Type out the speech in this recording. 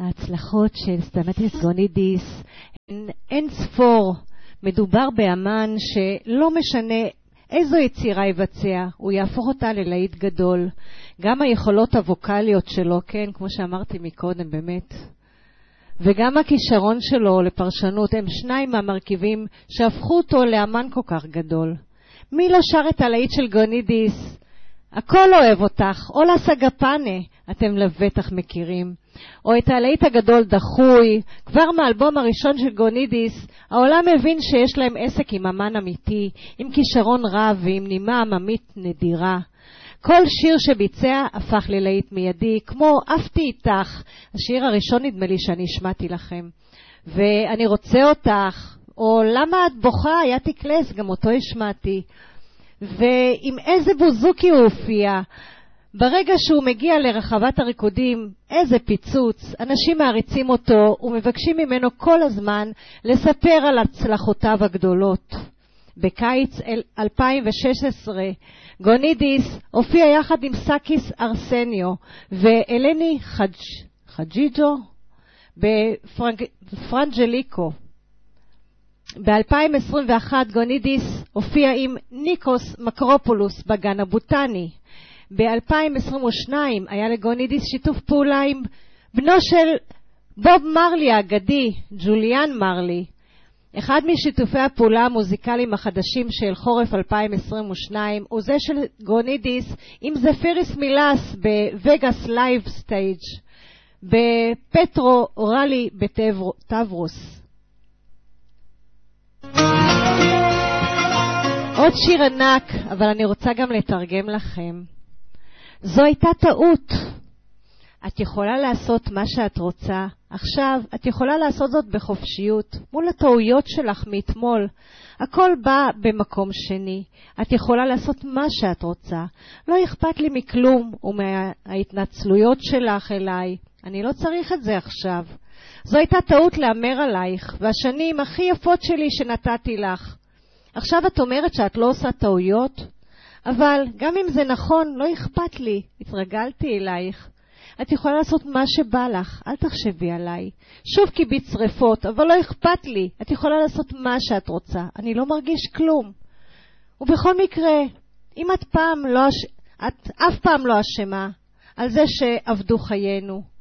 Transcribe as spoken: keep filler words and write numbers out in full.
ההצלחות של סטמאטיס גונידיס הן אין ספור. מדובר באמן שלא משנה איזו יצירה יבצע, הוא יהפוך אותה ללהיט גדול. גם היכולות הווקליות שלו, כן, כמו שאמרתי מקודם, באמת. וגם הכישרון שלו לפרשנות הם שניים מהמרכיבים שהפכו אותו לאמן כל כך גדול. מי לא שר את הלהיט של גונידיס? הכל אוהב אותך, או לסגפנה, אתם לבטח מכירים. או את הלהיט הגדול דחוי, כבר מהאלבום הראשון של גונידיס, העולם מבין שיש להם עסק עם אמן אמיתי, עם כישרון רב ועם נימה עממית נדירה. כל שיר שביצע הפך ללהיט מיידי, כמו עפתי איתך, השיר הראשון נדמה לי שאני השמעתי לכם. ואני רוצה אותך, או למה את בוכה, היה תקלס, גם אותו השמעתי. ועם איזה בוזוקי הוא הופיע. ברגע שהוא מגיע לרחבת הריקודים, איזה פיצוץ, אנשים מעריצים אותו ומבקשים ממנו כל הזמן לספר על הצלחותיו הגדולות. בקיץ אלפיים ושש עשרה, גונידיס הופיע יחד עם סאקיס ארסניו ואלני חג'... חג'יג'ו בפרנג'ליקו. ב-אלפיים עשרים ואחת גונידיס הופיע עם ניקוס מקרופולוס בגן הבוטני. ב-אלפיים עשרים ושתיים היה לגונידיס שיתוף פעולה עם בנו של בוב מרלי האגדי, ג'וליאן מרלי. אחד משיתופי הפעולה המוזיקליים החדשים של חורף אלפיים עשרים ושתיים הוא זה של גונידיס עם זפיריס מילס בווגאס לייב סטייג' בפטרו אורלי בטברוס. עוד שיר ענק, אבל אני רוצה גם לתרגם לכם. זו הייתה טעות. את יכולה לעשות מה שאת רוצה. עכשיו את יכולה לעשות זאת בחופשיות, מול הטעויות שלך מאתמול. הכל בא במקום שני. את יכולה לעשות מה שאת רוצה. לא אכפת לי מכלום ומההתנצלויות שלך אליי. אני לא צריך את זה עכשיו. זו הייתה טעות לאמר עלייך, והשנים הכי יפות שלי שנתתי לך. עכשיו את אומרת שאת לא עושה טעויות? אבל גם אם זה נכון, לא אכפת לי. התרגלתי אלייך. את יכולה לעשות מה שבא לך, אל תחשבי עליי. שוב קיבית שריפות, אבל לא אכפת לי. את יכולה לעשות מה שאת רוצה. אני לא מרגיש כלום. ובכל מקרה, אם את פעם לא, את אף פעם לא אשמה על זה שעבדו חיינו.